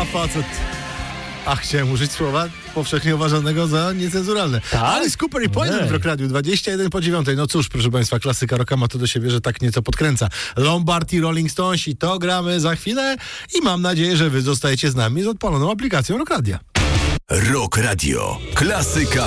facet. Ach, chciałem użyć słowa powszechnie uważanego za niecenzuralne. Tak? Alice Cooper i Poison w Rock Radiu 21:09. No cóż, proszę państwa, klasyka rocka ma to do siebie, że tak nieco podkręca. Lombard i Rolling Stonesi, to gramy za chwilę i mam nadzieję, że wy zostajecie z nami z odpaloną aplikacją Rock Radia. Rock Radio. Klasyka